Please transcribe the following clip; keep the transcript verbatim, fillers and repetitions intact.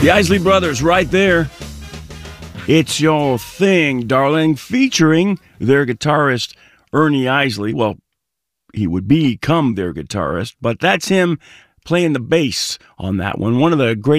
The Isley Brothers right there. It's Your Thing, Darling, featuring their guitarist, Ernie Isley. Well, he would become their guitarist, but that's him playing the bass on that one. One of the great